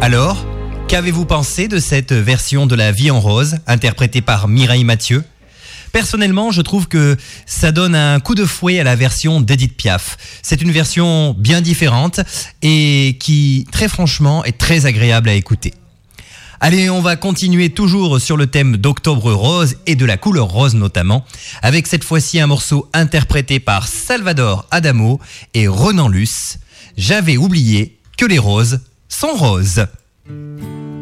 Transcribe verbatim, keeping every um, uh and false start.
Alors, qu'avez-vous pensé de cette version de La Vie en rose, interprétée par Mireille Mathieu ? Personnellement, je trouve que ça donne un coup de fouet à la version d'Edith Piaf. C'est une version bien différente et qui, très franchement, est très agréable à écouter. Allez, on va continuer toujours sur le thème d'Octobre Rose et de la couleur rose notamment, avec cette fois-ci un morceau interprété par Salvador Adamo et Renan Luce. J'avais oublié que les roses sont roses.